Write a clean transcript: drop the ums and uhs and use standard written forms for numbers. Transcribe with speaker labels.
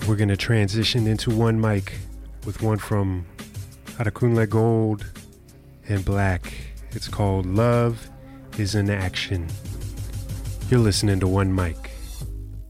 Speaker 1: We're going to transition into one mic with one from Adekunle Gold and Black. It's called Love is an Action. You're listening to One Mic.